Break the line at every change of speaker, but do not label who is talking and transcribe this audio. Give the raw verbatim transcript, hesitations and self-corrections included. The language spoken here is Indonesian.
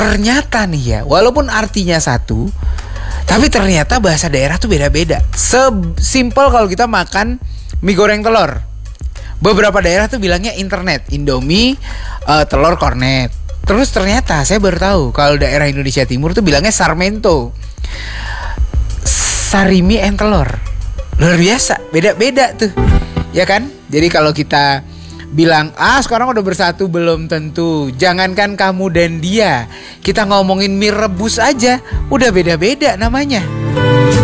ternyata nih ya, walaupun artinya satu, tapi ternyata bahasa daerah tuh beda-beda. Sesimpel kalau kita makan mie goreng telur, beberapa daerah tuh bilangnya internet, Indomie, uh, telur kornet. Terus ternyata saya baru tahu kalau daerah Indonesia Timur tuh bilangnya Sarmento, sarimi and telur. Luar biasa, beda-beda tuh, ya kan? Jadi kalau kita bilang, ah sekarang udah bersatu, belum tentu. Jangankan kamu dan dia, kita ngomongin mie rebus aja udah beda-beda namanya.